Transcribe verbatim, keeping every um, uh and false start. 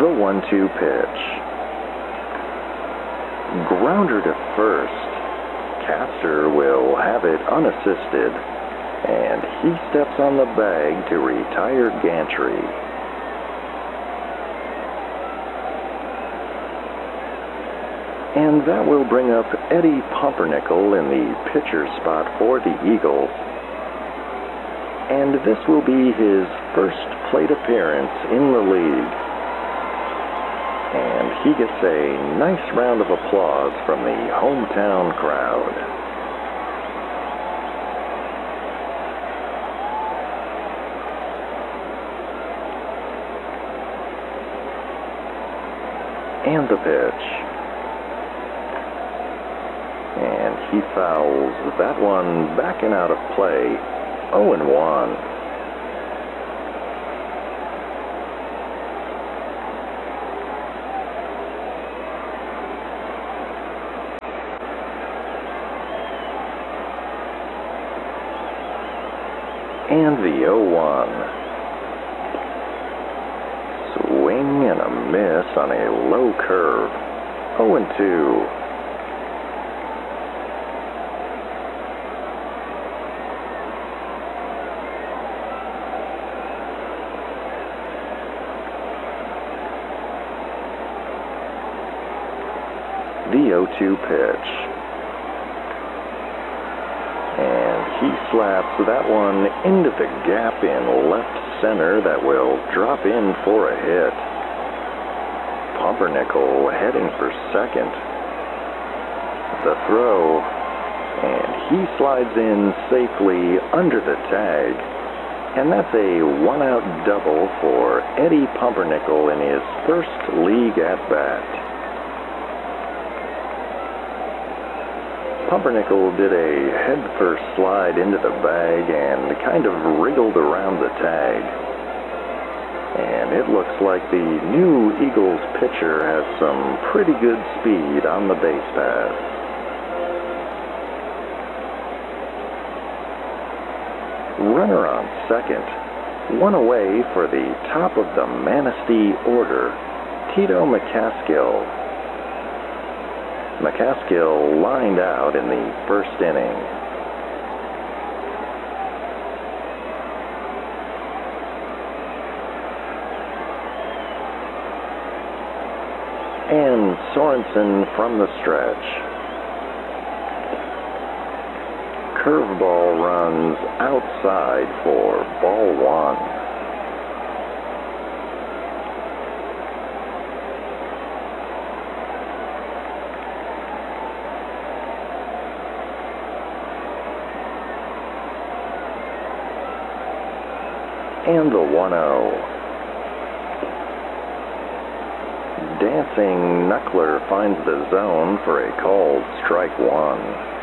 The one two pitch. Grounder to first. Castor will have it unassisted, and he steps on the bag to retire Gantry. And that will bring up Eddie Pumpernickel in the pitcher spot for the Eagles. And this will be his first plate appearance in the league. And he gets a nice round of applause from the hometown crowd. And the pitch. And he fouls that one back and out of play. oh and one. And the oh one. Swing and a miss on a low curve. oh and two. The oh two pitch. And he slaps that one into the gap in left center that will drop in for a hit. Pumpernickel heading for second. The throw, and he slides in safely under the tag. And that's a one-out double for Eddie Pumpernickel in his first league at-bat. Pumpernickel did a head-first slide into the bag and kind of wriggled around the tag. And it looks like the new Eagles pitcher has some pretty good speed on the base paths. Runner on second. One away for the top of the Manistee order, Tito McCaskill. McCaskill lined out in the first inning. And Sorensen from the stretch. Curveball runs outside for ball one. And the one oh. Dancing Knuckler finds the zone for a called strike one.